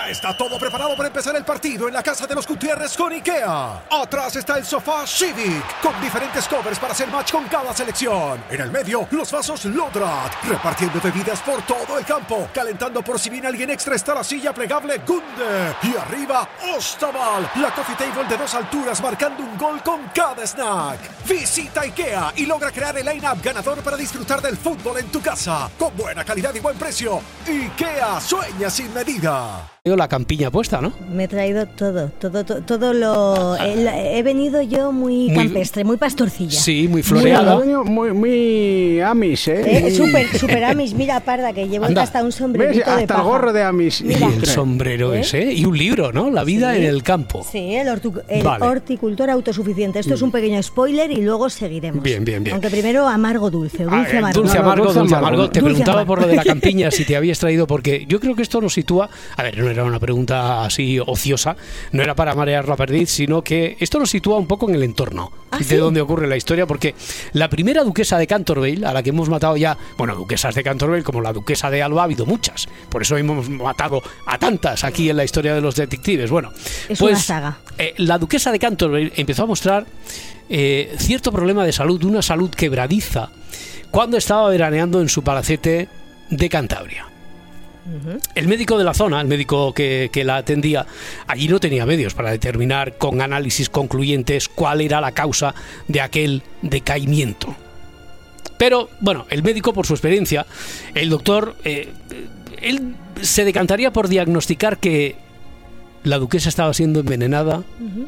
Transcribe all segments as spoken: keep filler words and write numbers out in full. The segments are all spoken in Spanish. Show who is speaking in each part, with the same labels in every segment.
Speaker 1: Ya está todo preparado para empezar el partido en la casa de los Gutiérrez con IKEA. Atrás está el sofá Civic, con diferentes covers para hacer match con cada selección. En el medio, los vasos Lodrat, repartiendo bebidas por todo el campo. Calentando por si viene alguien extra está la silla plegable Gunde. Y arriba, Ostaval, la coffee table de dos alturas marcando un gol con cada snack. Visita IKEA y logra crear el line-up ganador para disfrutar del fútbol en tu casa. Con buena calidad y buen precio. IKEA, sueña sin medida.
Speaker 2: La campiña puesta, ¿no?
Speaker 3: Me he traído todo, todo, todo, todo lo... El, he venido yo muy, muy campestre, muy pastorcilla.
Speaker 2: Sí, muy floreada.
Speaker 4: Muy, muy, muy amis, ¿eh?
Speaker 3: eh súper, súper amis. Mira, Parda, que llevo Anda. hasta un sombrerito
Speaker 4: ¿Ves? Hasta
Speaker 3: de paja.
Speaker 4: el gorro de amis.
Speaker 3: Mira.
Speaker 2: Y el sombrero ¿Eh? ese. Y un libro, ¿no? La vida sí. en el campo.
Speaker 3: Sí, el, hortu, el vale. horticultor autosuficiente. Esto mm. es un pequeño spoiler y luego seguiremos.
Speaker 2: Bien, bien, bien.
Speaker 3: Aunque primero amargo dulce, dulce
Speaker 2: ah,
Speaker 3: amargo.
Speaker 2: Dulce amargo,
Speaker 4: dulce
Speaker 2: dulce amargo. Te
Speaker 3: dulce
Speaker 2: preguntaba
Speaker 3: amargo.
Speaker 2: por lo de la campiña, si te habías traído, porque yo creo que esto nos sitúa... A ver, no era una pregunta así ociosa, no era para marear la perdiz, sino que esto nos sitúa un poco en el entorno
Speaker 3: ¿Ah,
Speaker 2: de
Speaker 3: sí?
Speaker 2: donde ocurre la historia, porque la primera duquesa de Canterville, a la que hemos matado ya, bueno, duquesas de Canterville como la duquesa de Alba ha habido muchas, por eso hemos matado a tantas aquí en la historia de los detectives. Bueno,
Speaker 3: es
Speaker 2: pues
Speaker 3: una saga.
Speaker 2: Eh, la duquesa de Canterville empezó a mostrar eh, cierto problema de salud, una salud quebradiza, cuando estaba veraneando en su palacete de Cantabria. El médico de la zona, el médico que, que la atendía, allí no tenía medios para determinar con análisis concluyentes cuál era la causa de aquel decaimiento. Pero, bueno, el médico, por su experiencia, el doctor, eh, él se decantaría por diagnosticar que la duquesa estaba siendo envenenada uh-huh.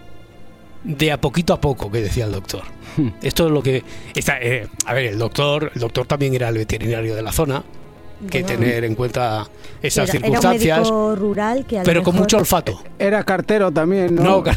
Speaker 2: de a poquito a poco, que decía el doctor. Hmm. Esto es lo que... Está, eh, a ver, el doctor, el doctor también era el veterinario de la zona, que bueno, tener en cuenta esas
Speaker 3: era,
Speaker 2: circunstancias,
Speaker 3: era un médico rural que a lo
Speaker 2: pero
Speaker 3: mejor...
Speaker 2: con mucho olfato.
Speaker 4: Era cartero también, ¿no?
Speaker 2: No, car...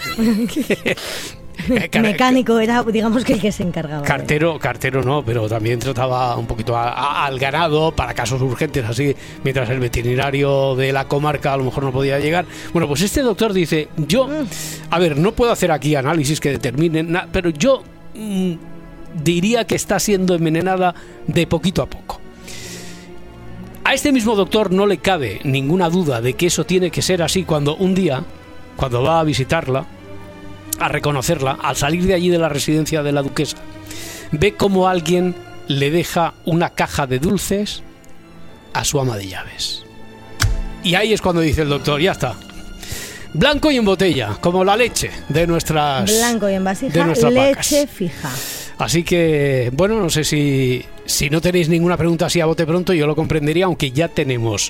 Speaker 3: mecánico era, digamos, que el que se encargaba.
Speaker 2: Cartero, cartero no, pero también trataba un poquito a, a, al ganado para casos urgentes, así, mientras el veterinario de la comarca a lo mejor no podía llegar. Bueno, pues este doctor dice, yo, a ver, no puedo hacer aquí análisis que determinen nada, pero yo mmm, diría que está siendo envenenada de poquito a poco. A este mismo doctor no le cabe ninguna duda de que eso tiene que ser así cuando un día, cuando va a visitarla, a reconocerla, al salir de allí de la residencia de la duquesa, ve como alguien le deja una caja de dulces a su ama de llaves. Y ahí es cuando dice el doctor, ya está. Blanco y en botella, como la leche de nuestras
Speaker 3: Blanco y en vasija,
Speaker 2: leche
Speaker 3: vacas. Fija.
Speaker 2: Así que, bueno, no sé si, si no tenéis ninguna pregunta así a bote pronto, yo lo comprendería, aunque ya tenemos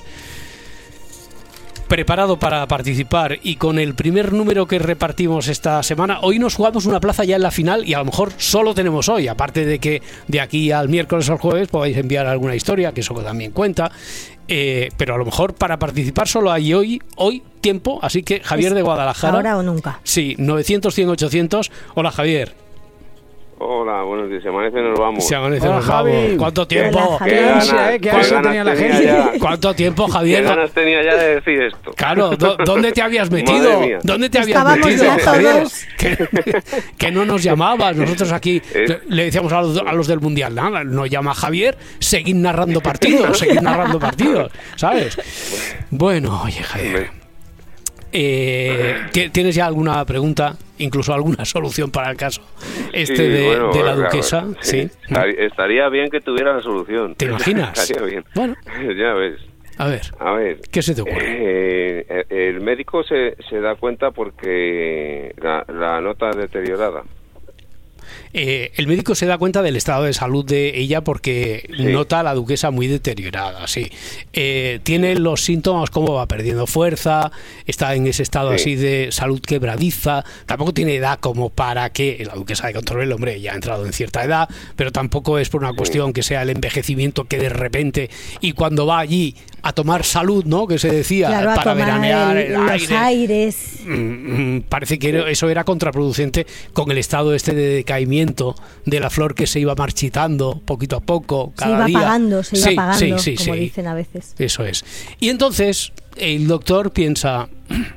Speaker 2: preparado para participar y con el primer número que repartimos esta semana. Hoy nos jugamos una plaza ya en la final y a lo mejor solo tenemos hoy, aparte de que de aquí al miércoles o al jueves podáis enviar alguna historia, que eso también cuenta. Eh, pero a lo mejor para participar solo hay hoy, hoy tiempo, así que Javier de Guadalajara.
Speaker 3: Ahora o nunca.
Speaker 2: Sí, novecientos, cien, ochocientos. Hola, Javier.
Speaker 5: Hola, buenos días. Se amanece, nos vamos.
Speaker 2: Se amanece,
Speaker 4: Hola,
Speaker 2: nos
Speaker 4: Javi.
Speaker 2: vamos. ¿Cuánto tiempo?
Speaker 4: Qué ansia, ¿eh? Qué ansia tenía la gente.
Speaker 2: ¿Cuánto tiempo, Javier?
Speaker 5: ¿Qué ganas tenía ya de decir esto?
Speaker 2: Claro, ¿dó, ¿dónde te habías metido? ¿Dónde te habías
Speaker 3: Estábamos
Speaker 2: metido,
Speaker 3: ya
Speaker 2: Javier?
Speaker 3: todos.
Speaker 2: Que, que no nos llamabas. Nosotros aquí
Speaker 5: ¿Eh?
Speaker 2: le decíamos a los, a los del Mundial, nada, no llama Javier, seguid narrando partidos, seguid narrando partidos, ¿sabes? Bueno, oye, Javier. Eh, ¿Tienes ya alguna pregunta, incluso alguna solución para el caso este
Speaker 5: sí,
Speaker 2: de,
Speaker 5: bueno,
Speaker 2: de la
Speaker 5: claro,
Speaker 2: duquesa?
Speaker 5: sí.
Speaker 2: Sí.
Speaker 5: Estaría bien que tuviera la solución.
Speaker 2: ¿Te imaginas?
Speaker 5: Estaría bien.
Speaker 2: Bueno.
Speaker 5: Ya ves.
Speaker 2: A ver,
Speaker 5: a ver,
Speaker 2: ¿qué se te ocurre?
Speaker 5: Eh, el médico se, se da cuenta porque la, la nota deteriorada.
Speaker 2: Eh, el médico se da cuenta del estado de salud de ella porque sí. nota a la duquesa muy deteriorada, sí. Eh, tiene los síntomas como va perdiendo fuerza, está en ese estado sí. así de salud quebradiza, tampoco tiene edad como para que, la duquesa de Canterville, hombre, ya ha entrado en cierta edad, pero tampoco es por una cuestión sí. que sea el envejecimiento que de repente, y cuando va allí a tomar salud, ¿no?, que se decía,
Speaker 3: claro,
Speaker 2: para veranear
Speaker 3: el,
Speaker 2: el
Speaker 3: los
Speaker 2: aire.
Speaker 3: aires.
Speaker 2: Mm, parece que eso era contraproducente con el estado este de decaimiento de la flor que se iba marchitando poquito a poco, cada
Speaker 3: se iba
Speaker 2: día.
Speaker 3: apagando, se iba
Speaker 2: sí,
Speaker 3: apagando,
Speaker 2: sí, sí,
Speaker 3: como
Speaker 2: sí.
Speaker 3: dicen a veces.
Speaker 2: Eso es. Y entonces el doctor piensa...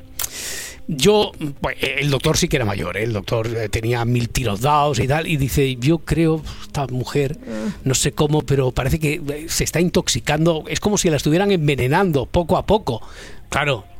Speaker 2: Yo, pues, el doctor sí que era mayor, ¿eh? El doctor tenía mil tiros dados y tal, y dice, yo creo, esta mujer, no sé cómo, pero parece que se está intoxicando, es como si la estuvieran envenenando poco a poco. Claro,